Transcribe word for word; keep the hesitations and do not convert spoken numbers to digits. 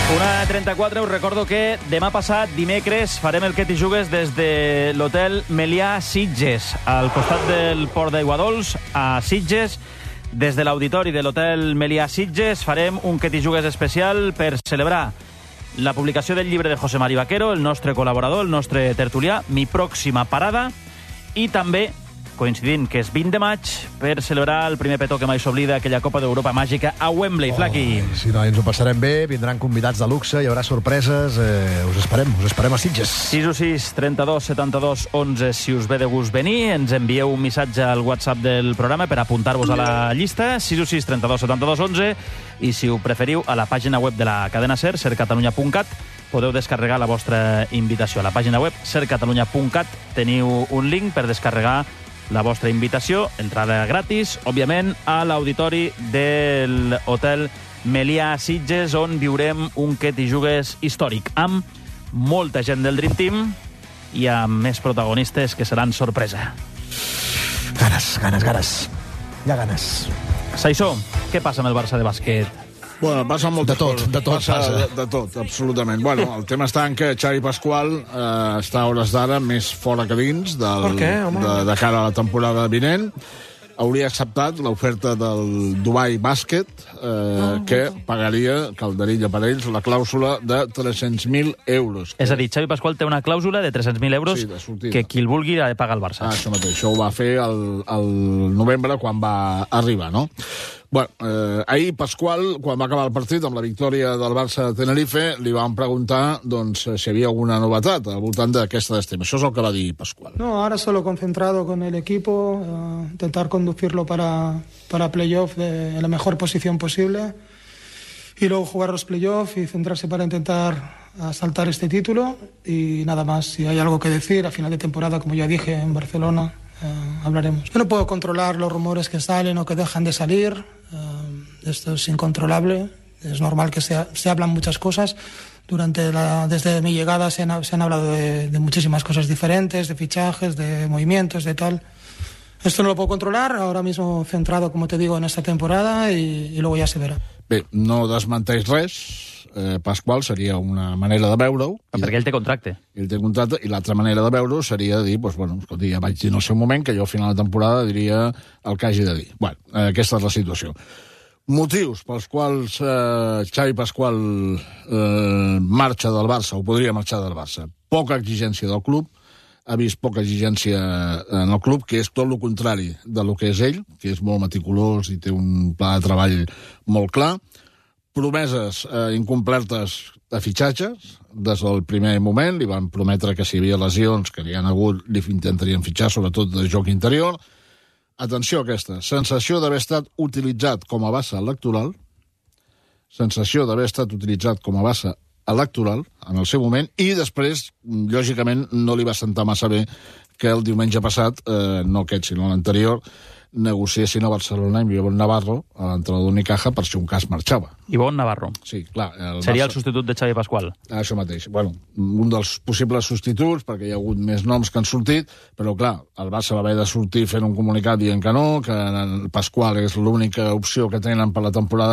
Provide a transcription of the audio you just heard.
una trenta-quatre, us recordo que demà passat, dimecres, farem el Que t'hi jugues des de l'hotel Melià Sitges, al costat del Port d'Aiguadols, a Sitges. Des de l'auditori de l'hotel Melià Sitges farem un Que t'hi jugues especial per celebrar la publicació del llibre de José Mari Vaquero, el nostre col·laborador, el nostre tertulià, Mi pròxima parada, i també, coincidint que és vint de maig, per celebrar el primer petó que mai s'oblida, aquella Copa d'Europa màgica a Wembley. Oh, Flaqui. Si no, ens ho passarem bé, vindran convidats de luxe, hi haurà sorpreses, eh, us esperem, us esperem a Sitges. sis u sis, trenta-dos, setanta-dos, onze, si us ve de gust venir, ens envieu un missatge al WhatsApp del programa per apuntar-vos a la llista, sis u sis, trenta-dos, setanta-dos, onze, i si ho preferiu, a la pàgina web de la cadena SER, ser catalunya punt cat, podeu descarregar la vostra invitació. A la pàgina web ser catalunya punt cat teniu un link per descarregar la vostra invitació, entrada gratis, òbviament, a l'auditori del Hotel Melià Sitges, on viurem un Que t'hi jugues històric, amb molta gent del Dream Team i amb més protagonistes que seran sorpresa. Ganes, ganes, ganes. Hi ha ganes. Saissó, què passa amb el Barça de bàsquet? Bueno, passa molt de tot, de tot passa. passa. De, de tot, absolutament. Bueno, el tema està en que Xavi Pasqual eh, està a hores d'ara més fora que dins del, Per què, home? de, de cara a la temporada vinent. Hauria acceptat l'oferta del Dubai Bàsquet, eh, oh, que pagaria, calderilla per ells, la clàusula de tres-cents mil euros. És a dir, Xavi Pasqual té una clàusula de tres-cents mil euros Sí, de sortida. que qui el vulgui ha de pagar al Barça. Ah, això mateix, això ho va fer el, el novembre quan va arribar, no? Bueno, eh, ahir Pasqual, quan va acabar el partit amb la victòria del Barça de Tenerife, li van preguntar doncs, si hi havia alguna novetat al voltant d'aquesta estima. Això és el que va dir Pasqual. No, ahora solo concentrado con el equipo, uh, intentar conducirlo para, para playoff de, en la mejor posición posible y luego jugar los playoffs y centrarse para intentar asaltar este título y nada más. Si hay algo que decir a final de temporada, como ya dije en Barcelona, Uh, hablaremos. Yo no puedo controlar los rumores que salen o que dejan de salir. Uh, esto es incontrolable. Es normal que se, se hablan muchas cosas. Durante la, desde mi llegada se han, se han hablado de, de muchísimas cosas diferentes, de fichajes, de movimientos, de tal. Esto no lo puedo controlar. Ahora mismo centrado, como te digo, en esta temporada y, y luego ya se verá. Bé, no desmenteix res. Eh, Pasqual seria una manera de veure-ho. Perquè ell té contracte. Ell té contracte, i l'altra manera de veure-ho seria dir, doncs, bueno, escolti, ja vaig dir en el seu moment que jo al final de temporada diria el que hagi de dir. Bueno, eh, aquesta és la situació. Motius pels quals eh, Xavi Pasqual eh, marxa del Barça, o podria marxar del Barça. Poca exigència del club, ha vist poca exigència en el club, que és tot el contrari de lo que és ell, que és molt meticulós i té un pla de treball molt clar. Promeses eh, incomplertes de fitxatges des del primer moment. Li van prometre que si hi havia lesions que hi han hagut li intentarien fitxar, sobretot de joc interior. Atenció a aquesta. Sensació d'haver estat utilitzat com a base electoral. Sensació d'haver estat utilitzat com a base electoral en el seu moment, i després, lògicament, no li va sentar massa bé que el diumenge passat, eh, no aquest sinó l'anterior, negociessin a Barcelona amb Ivonne Navarro, a l'entrenador d'Unicaja, per si un cas marxava. Ivonne Navarro. Sí, clar. El Seria Barça... el substitut de Xavi Pasqual. Ah, això mateix. Bueno, un dels possibles substituts, perquè hi ha hagut més noms que han sortit, però clar, el Barça va haver de sortir fent un comunicat dient que no, que el Pasqual és l'única opció que tenen per la temporada